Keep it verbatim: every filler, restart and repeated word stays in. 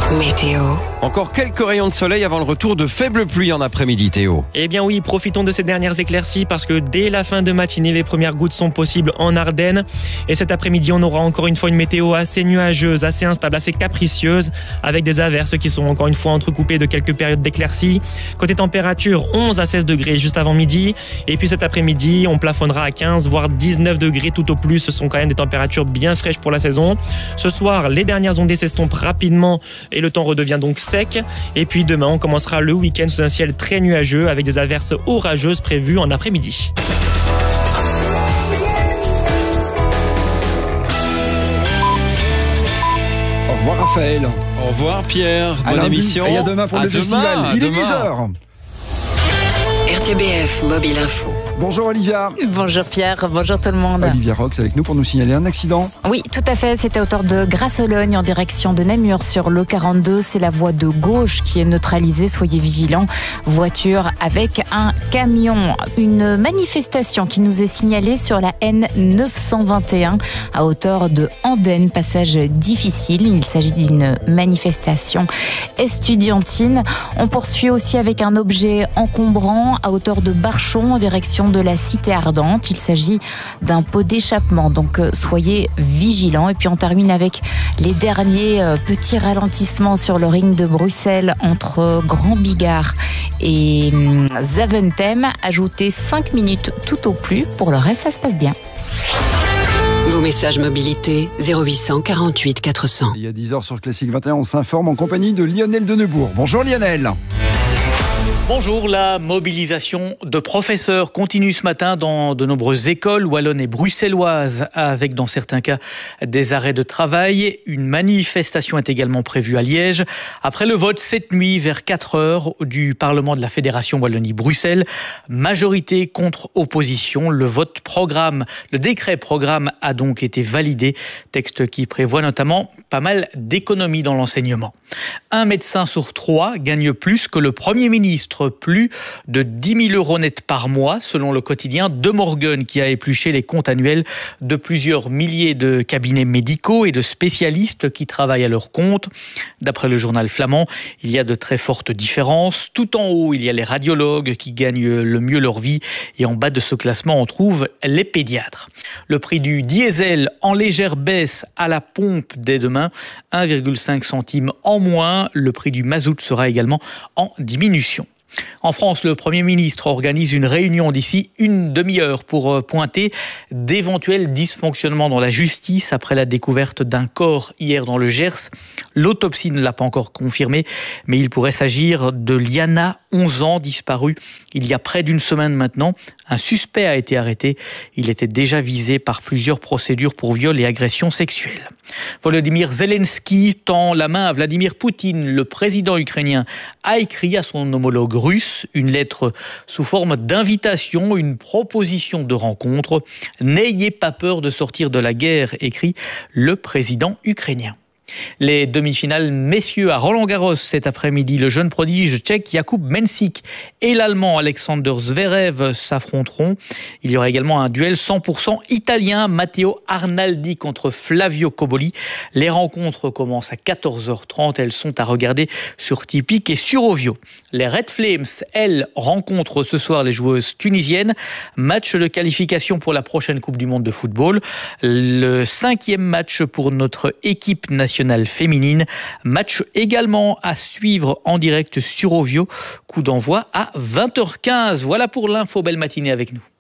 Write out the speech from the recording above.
Météo. Encore quelques rayons de soleil avant le retour de faibles pluies en après-midi, Théo. Eh bien oui, profitons de ces dernières éclaircies parce que dès la fin de matinée, les premières gouttes sont possibles en Ardennes. Et cet après-midi, on aura encore une fois une météo assez nuageuse, assez instable, assez capricieuse, avec des averses qui sont encore une fois entrecoupées de quelques périodes d'éclaircies. Côté température, onze à seize degrés juste avant midi. Et puis cet après-midi, on plafonnera à quinze, voire dix-neuf degrés tout au plus. Ce sont quand même des températures bien fraîches pour la saison. Ce soir, les dernières ondées s'estompent rapidement et le temps redevient donc sec. Et puis demain, on commencera le week-end sous un ciel très nuageux avec des averses orageuses prévues en après-midi. Au revoir Raphaël. Au revoir Pierre, bonne lundi, émission. Et à demain pour à le demain, festival. Il est demain. dix heures. R T B F Mobile Info. Bonjour Olivia. Bonjour Pierre, bonjour tout le monde. Olivia Rox avec nous pour nous signaler un accident. Oui, tout à fait, c'était à hauteur de Grasse-Ologne en direction de Namur sur l'E quarante-deux. C'est la voie de gauche qui est neutralisée, soyez vigilants. Voiture avec un camion. Une manifestation qui nous est signalée sur la N neuf cent vingt et un à hauteur de Andenne, passage difficile. Il s'agit d'une manifestation estudiantine. On poursuit aussi avec un objet encombrant à hauteur de Barchon en direction de la Cité Ardente. Il s'agit d'un pot d'échappement, donc soyez vigilants. Et puis on termine avec les derniers petits ralentissements sur le ring de Bruxelles entre Grand Bigard et Zaventem. Ajoutez cinq minutes tout au plus. Pour le reste, ça se passe bien. Vos messages mobilité zéro huit cent quarante-huit quatre cents. Il y a dix heures sur Classique vingt et un, on s'informe en compagnie de Lionel Denebourg. Bonjour Lionel. Bonjour, la mobilisation de professeurs continue ce matin dans de nombreuses écoles wallonnes et bruxelloises, avec dans certains cas des arrêts de travail. Une manifestation est également prévue à Liège. Après le vote cette nuit vers quatre heures du Parlement de la Fédération Wallonie-Bruxelles, majorité contre opposition. Le vote programme, le décret programme a donc été validé, texte qui prévoit notamment pas mal d'économies dans l'enseignement. Un médecin sur trois gagne plus que le Premier ministre, plus de dix mille euros net par mois, selon le quotidien De Morgan, qui a épluché les comptes annuels de plusieurs milliers de cabinets médicaux et de spécialistes qui travaillent à leur compte. D'après le journal flamand, il y a de très fortes différences. Tout en haut, il y a les radiologues qui gagnent le mieux leur vie, et en bas de ce classement, on trouve les pédiatres. Le prix du diesel en légère baisse à la pompe dès demain, un virgule cinq centimes en moins. Le prix du mazout sera également en diminution. En France, le Premier ministre organise une réunion d'ici une demi-heure pour pointer d'éventuels dysfonctionnements dans la justice après la découverte d'un corps hier dans le Gers. L'autopsie ne l'a pas encore confirmé, mais il pourrait s'agir de Liana, onze ans, disparue il y a près d'une semaine maintenant. Un suspect a été arrêté. Il était déjà visé par plusieurs procédures pour viol et agression sexuelle. Volodymyr Zelensky tend la main à Vladimir Poutine. Le président ukrainien a écrit à son homologue russe une lettre sous forme d'invitation, une proposition de rencontre. « N'ayez pas peur de sortir de la guerre », écrit le président ukrainien. Les demi-finales messieurs à Roland-Garros cet après-midi. Le jeune prodige tchèque Jakub Mensik et l'allemand Alexander Zverev s'affronteront. Il y aura également un duel cent pour cent italien, Matteo Arnaldi contre Flavio Cobolli. Les rencontres commencent à quatorze heures trente. Elles sont à regarder sur Tipeee et sur Ovio. Les Red Flames, elles, rencontrent ce soir les joueuses tunisiennes. Match de qualification pour la prochaine Coupe du Monde de football. Le cinquième match pour notre équipe nationale féminine. Match également à suivre en direct sur Ovio. Coup d'envoi à vingt heures quinze. Voilà pour l'info. Belle matinée avec nous.